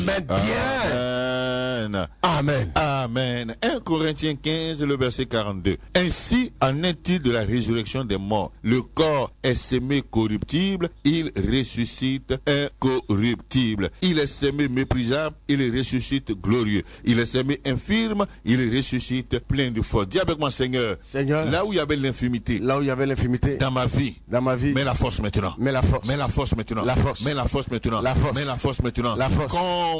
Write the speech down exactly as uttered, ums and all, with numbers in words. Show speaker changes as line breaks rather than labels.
Amen.
Amen.
Amen.
Amen. un Corinthiens quinze, le verset quarante-deux. Ainsi en est-il de la résurrection des morts. Le corps est semé corruptible, il ressuscite incorruptible. Il est semé méprisable, il ressuscite glorieux. Il est semé infirme, il ressuscite plein de force. Dis avec moi, Seigneur,
Seigneur,
là où il y avait l'infimité,
là où il y avait l'infimité,
dans ma vie,
dans ma vie,
mets la force maintenant.
mets la force.
Mets la force maintenant.
La force.
Mets la force maintenant.
La force.
Mets la force maintenant.
La force.
Comme